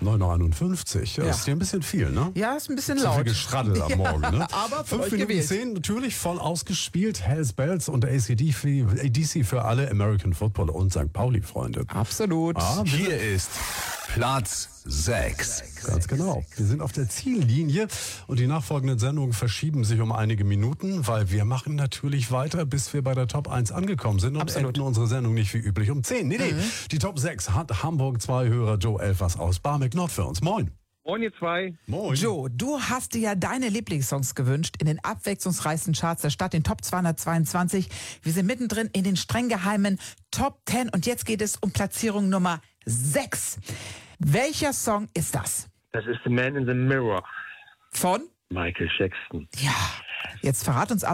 9:51 Uhr. Ja. Ist dir ein bisschen viel, ne? Ja, ist ein bisschen Zu laut. viel Gestraddel am Morgen, ne? Aber 5 Minuten gewählt. 10, natürlich voll ausgespielt. Hells Bells und AC/DC für alle American Football und St. Pauli-Freunde. Absolut. Hier ist Platz 6. Ganz genau. Wir sind auf der Ziellinie und die nachfolgenden Sendungen verschieben sich um einige Minuten, weil wir machen natürlich weiter, bis wir bei der Top 1 angekommen sind und Absolut. enden unsere Sendung nicht wie üblich um 10. Nee, die Top 6 hat Hamburg 2 Hörer Joe Elfers aus Barmbek Nord für uns. Moin. Moin, ihr zwei. Moin. Joe, du hast dir ja deine Lieblingssongs gewünscht in den abwechslungsreichsten Charts der Stadt, den Top 222. Wir sind mittendrin in den streng geheimen Top 10 und jetzt geht es um Platzierung Nummer 6. Welcher Song ist das? Das ist The Man in the Mirror. Von? Michael Jackson. Ja, jetzt verrat uns